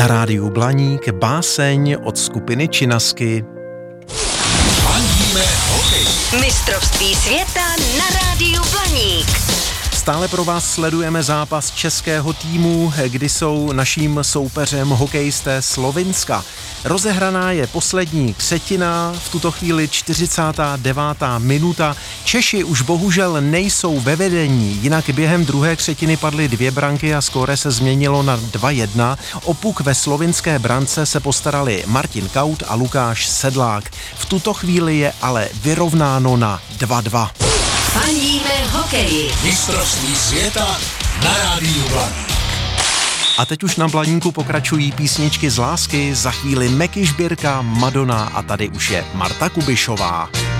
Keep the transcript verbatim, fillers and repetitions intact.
Na rádiu Blaník báseň od skupiny Činasky. Fandíme hokej. Mistrovství světa na rádiu Blaník. Stále pro vás sledujeme zápas českého týmu, kdy jsou naším soupeřem hokejisté Slovinska. Rozehraná je poslední třetina, v tuto chvíli čtyřicátá devátá minuta. Češi už bohužel nejsou ve vedení, jinak během druhé třetiny padly dvě branky a skóre se změnilo na dva jedna. O puk ve slovinské brance se postarali Martin Kaut a Lukáš Sedlák. V tuto chvíli je ale vyrovnáno na dva dva. Fandíme hokeji. Mistrovství světa na rádiu Blaník. A teď už na Blaníku pokračují písničky z lásky, za chvíli Meky Žbírka, Madonna a tady už je Marta Kubišová.